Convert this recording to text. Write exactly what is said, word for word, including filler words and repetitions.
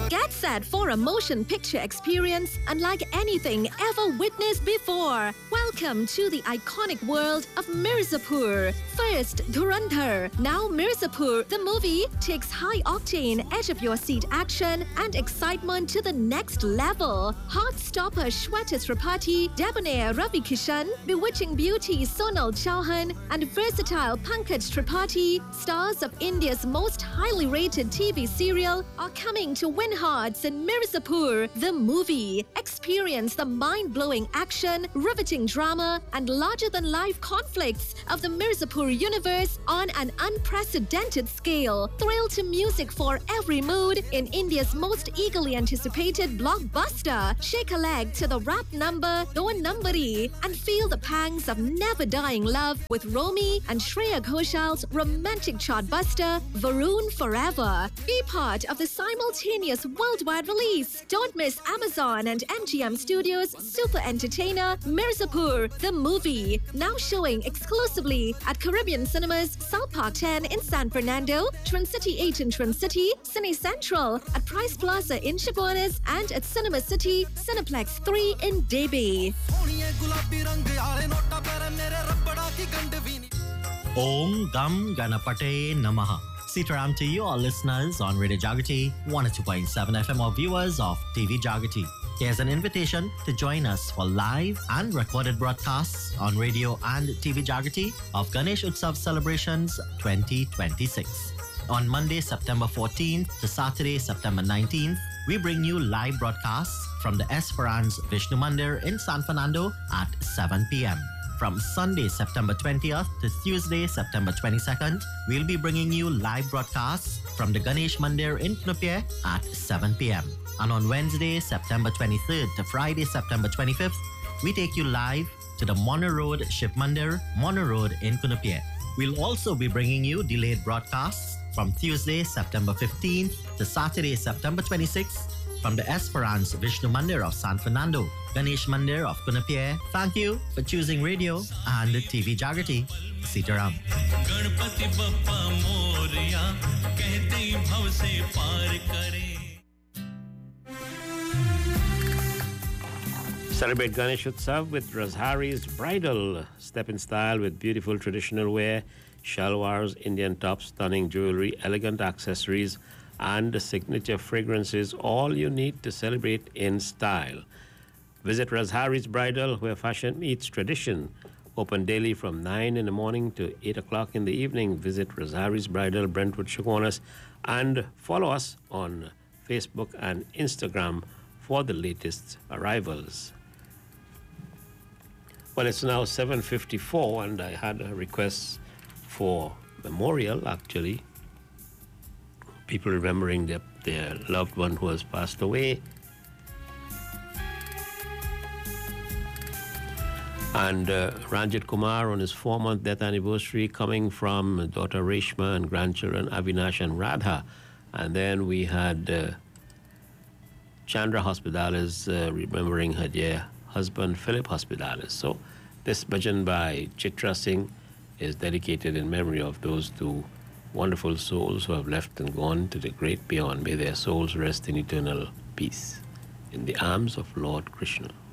Get set for a motion picture experience unlike anything ever witnessed before. Welcome to the iconic world of Mirzapur. First, Dhurandhar. Now Mirzapur, the movie, takes high-octane, edge-of-your-seat action and excitement to the next level. Heart-stopper Shweta Tripathi, debonair Ravi Kishan, bewitching beauty Sonal Chauhan, and versatile Pankaj Tripathi, stars of India's most highly rated T V serial, are coming to win hearts in Mirzapur, the movie. Experience the mind-blowing action, riveting drama, and larger-than-life conflicts of the Mirzapur universe on an unprecedented scale. Thrill to music for every mood in India's most eagerly anticipated blockbuster. Shake a leg to the rap number Do Numbari and feel the pangs of never-dying love with Romy and Shreya Ghoshal's romantic chartbuster Varun Forever. Be part of the simultaneous worldwide release. Don't miss Amazon and M G M Studios' super entertainer Mirzapur, the movie. Now showing exclusively at Caribbean Cinemas, South Park ten in San Fernando, Twin City eight in Twin City, Cine Central at Price Plaza in Chaguanas, and at Cinema City, Cineplex three in Debi. Om Gam Ganapate Namaha. Sitaram to you, all listeners on Radio Jagati one oh two point seven F M or viewers of T V Jagati. Here's an invitation to join us for live and recorded broadcasts on radio and T V Jagati of Ganesh Utsav Celebrations twenty twenty-six. On Monday, September fourteenth to Saturday, September nineteenth, we bring you live broadcasts from the Esperance Vishnu Mandir in San Fernando at seven p.m. From Sunday, September twentieth to Tuesday, September twenty-second, we'll be bringing you live broadcasts from the Ganesh Mandir in Knupye at seven p.m. And on Wednesday, September twenty-third to Friday, September twenty-fifth, we take you live to the Mono Road Shiv Mandir, Mono Road in Knupye. We'll also be bringing you delayed broadcasts from Tuesday, September fifteenth to Saturday, September twenty-sixth, from the Esperance Vishnu Mandir of San Fernando, Ganesh Mandir of Kunapye. Thank you for choosing radio and T V Jagati. Sitaram. Celebrate Ganesh Utsav with Razhari's Bridal. Step in style with beautiful traditional wear, shalwars, Indian tops, stunning jewelry, elegant accessories, and signature fragrances, all you need to celebrate in style. Visit Razhari's Bridal, where fashion meets tradition. Open daily from nine in the morning to eight o'clock in the evening. Visit Razhari's Bridal, Brentwood, Chaguanas, and follow us on Facebook and Instagram for the latest arrivals. Well, it's now seven fifty-four, and I had a request for memorial, actually. People remembering their, their loved one who has passed away. And uh, Ranjit Kumar on his four-month death anniversary, coming from daughter Reshma and grandchildren Avinash and Radha. And then we had uh, Chandra Hospitalis uh, remembering her dear husband Philip Hospitalis. So this bhajan by Chitra Singh is dedicated in memory of those two wonderful souls who have left and gone to the great beyond. May their souls rest in eternal peace in the arms of Lord Krishna.